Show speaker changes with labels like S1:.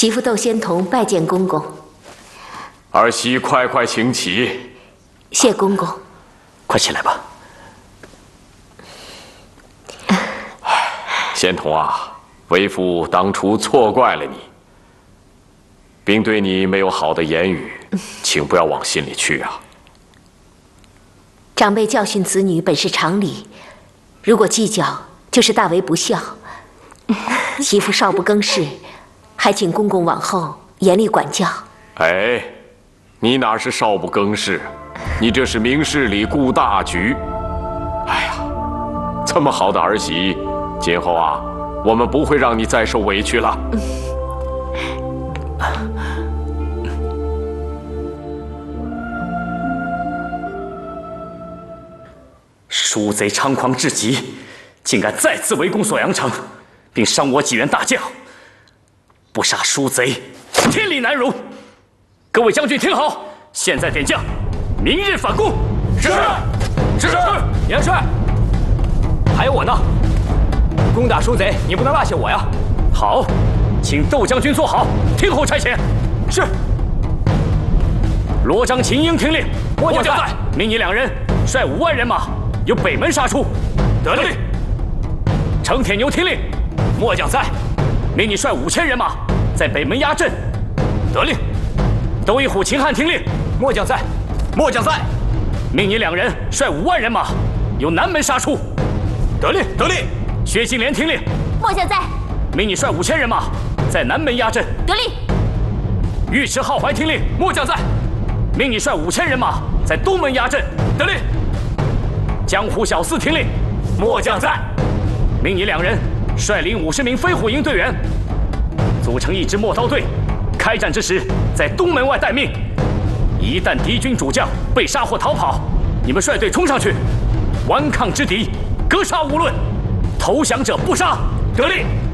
S1: 媳妇窦仙童拜见公公。
S2: 儿媳快快请起。
S1: 谢公公。
S3: 快起来吧。
S2: 仙童啊，为父当初错怪了你，并对你没有好的言语，请不要往心里去啊。
S1: 长辈教训子女本是常理，如果计较，就是大为不孝。媳妇少不更事，还请公公往后严厉管教。
S2: 哎，你哪是少不更事，你这是明事理顾大局。哎呀，这么好的儿媳，今后啊，我们不会让你再受委屈了。
S3: 鼠贼猖狂至极，竟敢再次围攻锁阳城，并伤我几员大将。不杀鼠贼，天理难容。各位将军听好，现在点将，明日反攻。是。
S4: 元帅，还有我呢，攻打鼠贼，你不能落下我呀。
S3: 好，请窦将军坐好，听候差遣。
S4: 是。
S3: 罗章、秦英听令。
S4: 末将在。
S3: 命你两人率5万人马由北门杀出。
S4: 得令。
S3: 程铁牛听令。
S4: 末将在。
S3: 命你率5000人马在北门压阵。
S4: 得令。
S3: 窦一虎、秦汉听令。
S4: 末将在。末将在。
S3: 命你两人率5万人马由南门杀出。
S4: 得令。得令。
S3: 薛金莲听令。
S5: 末将在。
S3: 命你率5000人马在南门压阵。
S5: 得令。
S3: 尉迟浩怀听令。
S4: 末将在。
S3: 命你率5000人马在东门压阵。
S4: 得令。
S3: 江湖小四听令。
S4: 末将在。
S3: 命你两人率领50名飞虎营队员，组成一支陌刀队，开战之时在东门外待命。一旦敌军主将被杀或逃跑，你们率队冲上去，顽抗之敌，格杀无论，投降者不杀。
S4: 得令。